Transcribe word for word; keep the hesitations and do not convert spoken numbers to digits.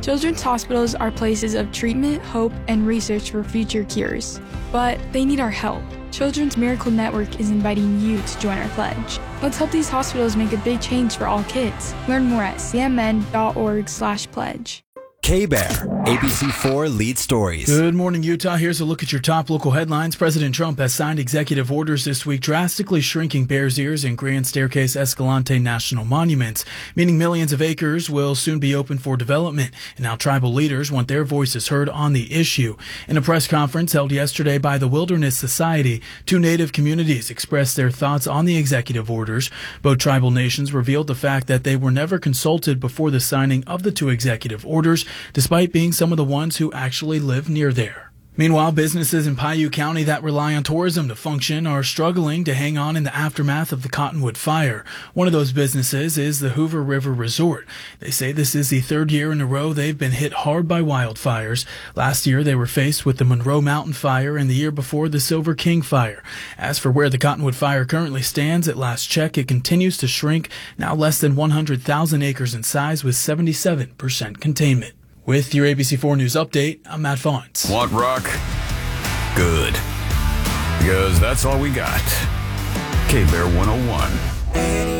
Children's hospitals are places of treatment, hope, and research for future cures. But they need our help. Children's Miracle Network is inviting you to join our pledge. Let's help these hospitals make a big change for all kids. Learn more at c m n dot org slash pledge. K-Bear, A B C four Lead Stories. Good morning, Utah. Here's a look at your top local headlines. President Trump has signed executive orders this week drastically shrinking Bears Ears and Grand Staircase Escalante national monuments, meaning millions of acres will soon be open for development. And now tribal leaders want their voices heard on the issue. In a press conference held yesterday by the Wilderness Society, two Native communities expressed their thoughts on the executive orders. Both tribal nations revealed the fact that they were never consulted before the signing of the two executive orders, despite being some of the ones who actually live near there. Meanwhile, businesses in Piute County that rely on tourism to function are struggling to hang on in the aftermath of the Cottonwood Fire. One of those businesses is the Hoover River Resort. They say this is the third year in a row they've been hit hard by wildfires. Last year, they were faced with the Monroe Mountain Fire and the year before the Silver King Fire. As for where the Cottonwood Fire currently stands, at last check, it continues to shrink, now less than one hundred thousand acres in size with seventy-seven percent containment. With your A B C four News Update, I'm Matt Fonts. Want rock? Good. Because that's all we got. K-Bear one oh one.